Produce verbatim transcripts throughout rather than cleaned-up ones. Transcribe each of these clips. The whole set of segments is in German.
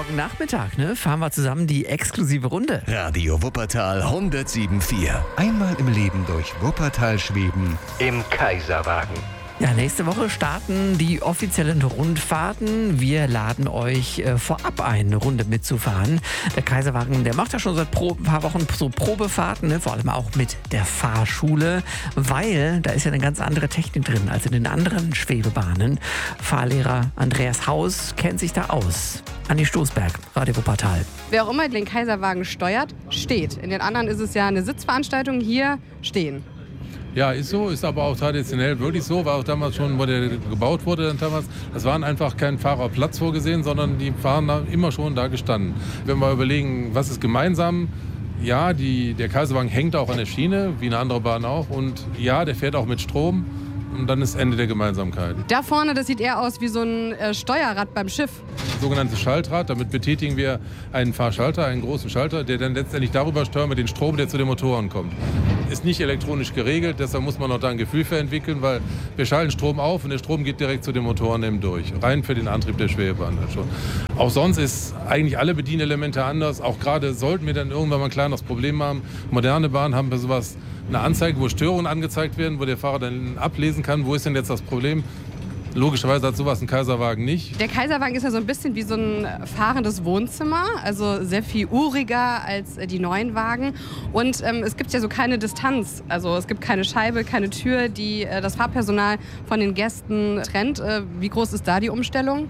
morgen Nachmittag ne, fahren wir zusammen die exklusive Runde. Radio Wuppertal hundertsieben Komma vier. Einmal im Leben durch Wuppertal schweben. Im Kaiserwagen. Ja, nächste Woche starten die offiziellen Rundfahrten. Wir laden euch äh, vorab ein, eine Runde mitzufahren. Der Kaiserwagen, der macht ja schon seit Pro, ein paar Wochen so Probefahrten, ne? Vor allem auch mit der Fahrschule, weil da ist ja eine ganz andere Technik drin als in den anderen Schwebebahnen. Fahrlehrer Andreas Haus kennt sich da aus. Andi Stoßberg, Radio Wuppertal. Wer auch immer den Kaiserwagen steuert, steht. In den anderen ist es ja eine Sitzveranstaltung, hier stehen. Ja, ist so, ist aber auch traditionell wirklich so, war auch damals schon, wo der gebaut wurde dann damals, es waren einfach kein Fahrerplatz vorgesehen, sondern die waren da immer schon da gestanden. Wenn wir überlegen, was ist gemeinsam, ja, die, der Kaiserwagen hängt auch an der Schiene, wie eine andere Bahn auch, und ja, der fährt auch mit Strom. Und dann ist Ende der Gemeinsamkeit. Da vorne, das sieht eher aus wie so ein äh, Steuerrad beim Schiff. Sogenanntes Schaltrad, damit betätigen wir einen Fahrschalter, einen großen Schalter, der dann letztendlich darüber steuern wir den Strom, der zu den Motoren kommt. Ist nicht elektronisch geregelt, deshalb muss man noch da ein Gefühl für entwickeln, weil wir schalten Strom auf und der Strom geht direkt zu den Motoren eben durch. Rein für den Antrieb der Schwebebahn dann schon. Auch sonst ist eigentlich alle Bedienelemente anders. Auch gerade sollten wir dann irgendwann mal ein kleines Problem haben. Moderne Bahnen haben bei sowas eine Anzeige, wo Störungen angezeigt werden, wo der Fahrer dann ablesen kann, wo ist denn jetzt das Problem. Logischerweise hat sowas ein Kaiserwagen nicht. Der Kaiserwagen ist ja so ein bisschen wie so ein fahrendes Wohnzimmer, also sehr viel uriger als die neuen Wagen. Und ähm, es gibt ja so keine Distanz, also es gibt keine Scheibe, keine Tür, die äh, das Fahrpersonal von den Gästen trennt. Äh, wie groß ist da die Umstellung?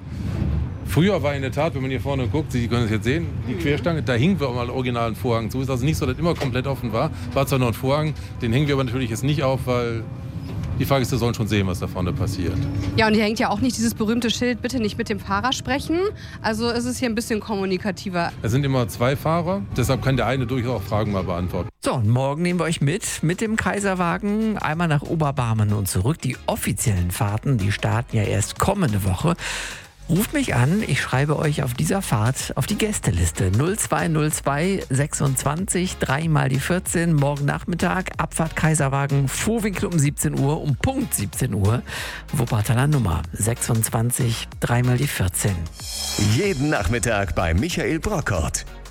Früher war in der Tat, wenn man hier vorne guckt, Sie können es jetzt sehen, die Querstange, da hing wir auch mal original ein Vorhang zu. Es ist also nicht so, dass immer komplett offen war. War zwar noch ein Vorhang, den hängen wir aber natürlich jetzt nicht auf, weil die Fahrgäste sollen schon sehen, was da vorne passiert. Ja, und hier hängt ja auch nicht dieses berühmte Schild, bitte nicht mit dem Fahrer sprechen. Also ist es hier ein bisschen kommunikativer. Es sind immer zwei Fahrer, deshalb kann der eine durchaus auch Fragen mal beantworten. So, und morgen nehmen wir euch mit, mit dem Kaiserwagen, einmal nach Oberbarmen und zurück. Die offiziellen Fahrten, die starten ja erst kommende Woche. Ruft mich an, ich schreibe euch auf dieser Fahrt auf die Gästeliste null zwei null zwei sechsundzwanzig drei mal die vierzehn, morgen Nachmittag, Abfahrt Kaiserwagen, Vohwinkel um siebzehn Uhr, um Punkt siebzehn Uhr, Wuppertaler Nummer sechsundzwanzig drei mal die vierzehn. Jeden Nachmittag bei Michael Brockort.